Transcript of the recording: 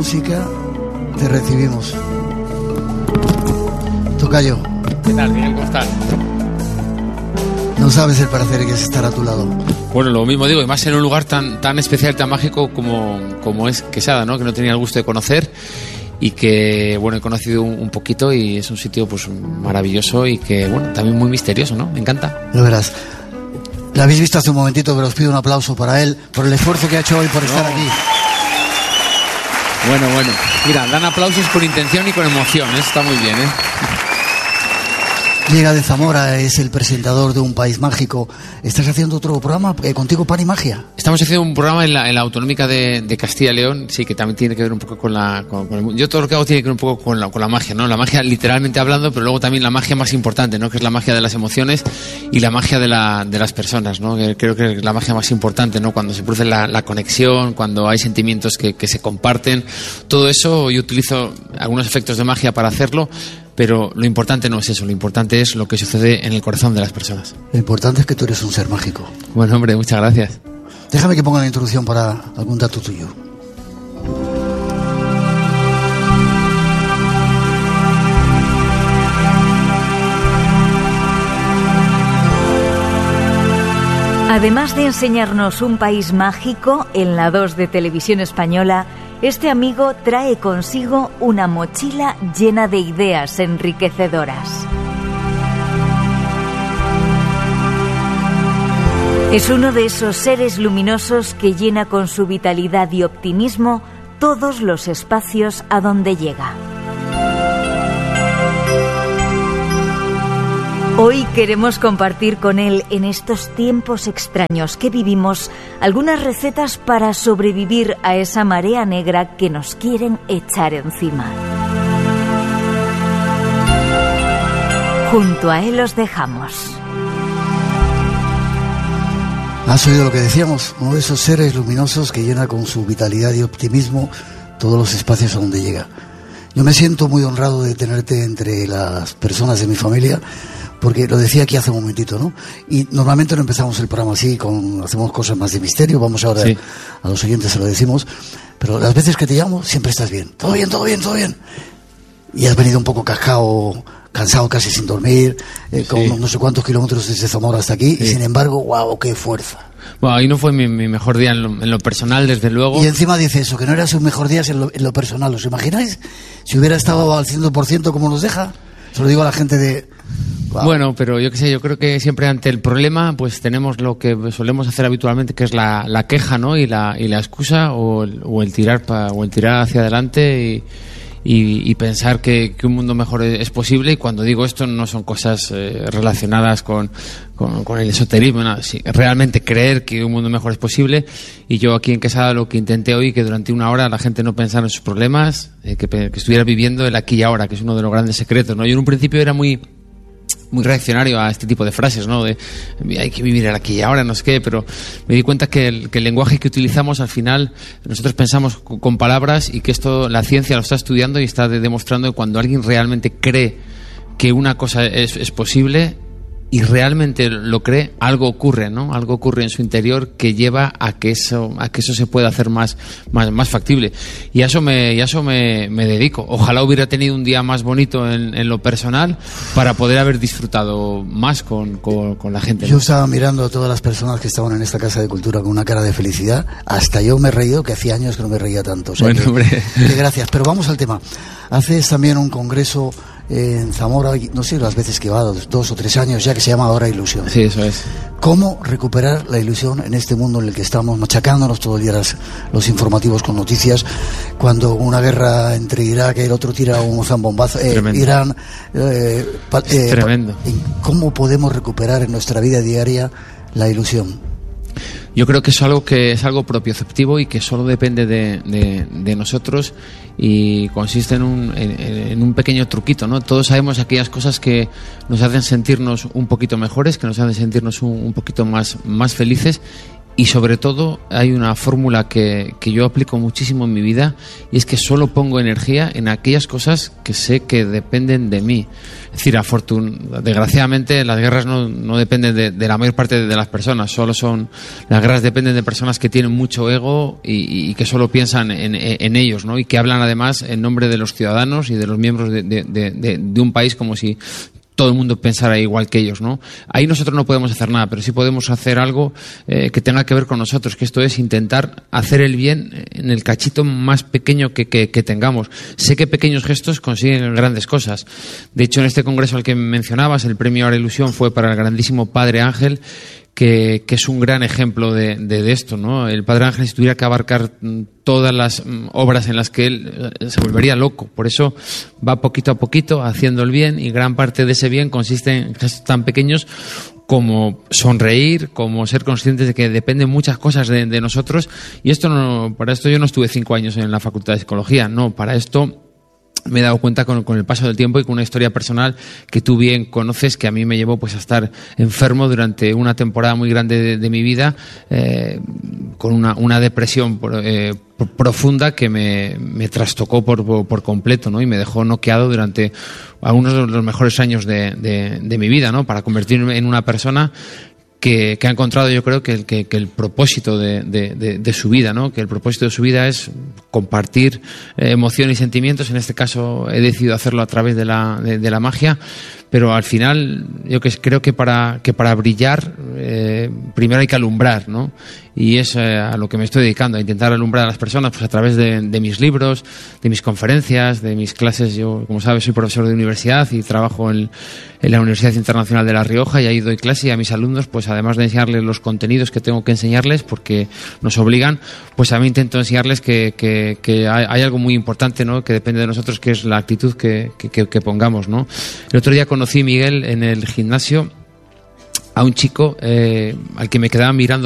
música, te recibimos. Tocayo. ¿Qué tal, Miguel? ¿Cómo estás? No sabes el placer que es estar a tu lado. Bueno, lo mismo digo, y más en un lugar tan especial, tan mágico como es Quesada, ¿no? Que no tenía el gusto de conocer y que, bueno, he conocido un poquito y es un sitio pues maravilloso y que, bueno, también muy misterioso, ¿no? Me encanta. Lo verás. La habéis visto hace un momentito, pero os pido un aplauso para él, por el esfuerzo que ha hecho hoy por estar aquí. Bueno. Mira, dan aplausos con intención y con emoción, ¿eh? Está muy bien, ¿eh? Llega de Zamora, es el presentador de Un País Mágico. ¿Estás haciendo otro programa contigo, Pan y Magia? Estamos haciendo un programa en la Autonómica de Castilla y León, sí, que también tiene que ver un poco con el... Yo todo lo que hago tiene que ver un poco con la magia, ¿no? La magia literalmente hablando, pero luego también la magia más importante, ¿no? Que es la magia de las emociones y la magia de las personas, ¿no? Que creo que es la magia más importante, ¿no? Cuando se produce la conexión, cuando hay sentimientos que se comparten. Todo eso, yo utilizo algunos efectos de magia para hacerlo. Pero lo importante no es eso, lo importante es lo que sucede en el corazón de las personas. Lo importante es que tú eres un ser mágico. Bueno, hombre, muchas gracias. Déjame que ponga la introducción para algún dato tuyo. Además de enseñarnos un país mágico en la 2 de Televisión Española, este amigo trae consigo una mochila llena de ideas enriquecedoras. Es uno de esos seres luminosos que llena con su vitalidad y optimismo todos los espacios a donde llega. Hoy queremos compartir con él, en estos tiempos extraños que vivimos, algunas recetas para sobrevivir a esa marea negra que nos quieren echar encima. Junto a él os dejamos. ¿Has oído lo que decíamos? Uno de esos seres luminosos que llena con su vitalidad y optimismo todos los espacios a donde llega. Yo me siento muy honrado de tenerte entre las personas de mi familia, porque lo decía aquí hace un momentito, ¿no? Y normalmente no empezamos el programa así, hacemos cosas más de misterio, vamos ahora sí. A los oyentes se lo decimos, pero las veces que te llamo siempre estás bien. Todo bien. Y has venido un poco cascado, cansado casi sin dormir, con no sé cuántos kilómetros desde Zamora hasta aquí, y sin embargo, ¡wow! ¡Qué fuerza! Bueno, ahí no fue mi mejor día en lo personal, desde luego. Y encima dice eso, que no era su mejor día en lo personal. ¿Os imagináis? Si hubiera estado al 100% como nos deja. Se lo digo a la gente de... Wow. Bueno, pero yo qué sé, yo creo que siempre ante el problema pues tenemos lo que solemos hacer habitualmente, que es la queja, ¿no? Y la excusa o el tirar hacia adelante y pensar que un mundo mejor es posible. Y cuando digo esto no son cosas relacionadas con el esoterismo, nada. Sí, realmente creer que un mundo mejor es posible. Y yo aquí en Quesada lo que intenté hoy, que durante una hora la gente no pensara en sus problemas, que estuviera viviendo el aquí y ahora, que es uno de los grandes secretos, ¿no? Yo en un principio era muy reaccionario a este tipo de frases, ¿no? De hay que vivir el aquí y ahora, no sé qué, pero me di cuenta que el lenguaje que utilizamos al final, nosotros pensamos con palabras, y que esto la ciencia lo está estudiando y está demostrando que cuando alguien realmente cree que una cosa es posible y realmente lo cree, algo ocurre, ¿no? Algo ocurre en su interior que lleva a que eso se pueda hacer más factible. Y a eso me dedico. Ojalá hubiera tenido un día más bonito en lo personal para poder haber disfrutado más con la gente, ¿no? Yo estaba mirando a todas las personas que estaban en esta Casa de Cultura con una cara de felicidad. Hasta yo me he reído, que hacía años que no me reía tanto. O sea, bueno, hombre. Que gracias. Pero vamos al tema. Haces también un congreso en Zamora, no sé las veces que va, 2 o 3 años ya, que se llama Ahora Ilusión. Sí, eso es. ¿Cómo recuperar la ilusión en este mundo en el que estamos machacándonos todo el día los informativos con noticias, cuando una guerra entre Irak y el otro tira un zambombazo, Irán... tremendo. ¿Cómo podemos recuperar en nuestra vida diaria la ilusión? Yo creo que es algo propioceptivo y que solo depende de nosotros, y consiste en un pequeño truquito, ¿no? Todos sabemos aquellas cosas que nos hacen sentirnos un poquito mejores, que nos hacen sentirnos un poquito más felices, Y sobre todo hay una fórmula que yo aplico muchísimo en mi vida, y es que solo pongo energía en aquellas cosas que sé que dependen de mí. Es decir, desgraciadamente las guerras no dependen de la mayor parte de las personas, las guerras dependen de personas que tienen mucho ego y que solo piensan en ellos, ¿no? Y que hablan además en nombre de los ciudadanos y de los miembros de un país como si todo el mundo pensara igual que ellos, ¿no? Ahí nosotros no podemos hacer nada, pero sí podemos hacer algo que tenga que ver con nosotros, que esto es intentar hacer el bien en el cachito más pequeño que tengamos. Sé que pequeños gestos consiguen grandes cosas. De hecho, en este congreso al que mencionabas, el premio a la ilusión fue para el grandísimo Padre Ángel, que es un gran ejemplo de esto, ¿no? El Padre Ángel, si tuviera que abarcar todas las obras en las que él se volvería loco. Por eso va poquito a poquito haciendo el bien, y gran parte de ese bien consiste en gestos tan pequeños como sonreír, como ser conscientes de que dependen muchas cosas de nosotros. Y para esto yo no estuve 5 años en la Facultad de Psicología, no, para esto me he dado cuenta con el paso del tiempo y con una historia personal que tú bien conoces, que a mí me llevó pues a estar enfermo durante una temporada muy grande de mi vida, con una depresión profunda que me trastocó por completo, ¿no? Y me dejó noqueado durante algunos de los mejores años de mi vida, ¿no? Para convertirme en una persona que ha encontrado, yo creo, que el propósito de su vida, ¿no? Que el propósito de su vida es compartir emociones y sentimientos. En este caso he decidido hacerlo a través de la magia, pero al final yo creo que para brillar primero hay que alumbrar, ¿no? Y es a lo que me estoy dedicando, a intentar alumbrar a las personas pues a través de mis libros, de mis conferencias, de mis clases. Yo, como sabes, soy profesor de universidad y trabajo en la Universidad Internacional de La Rioja, y ahí doy clase, y a mis alumnos, pues además de enseñarles los contenidos que tengo que enseñarles porque nos obligan, pues a mí intento enseñarles que hay algo muy importante, ¿no? Que depende de nosotros, que es la actitud que pongamos, ¿no? El otro día conocí, Miguel, en el gimnasio a un chico al que me quedaba mirando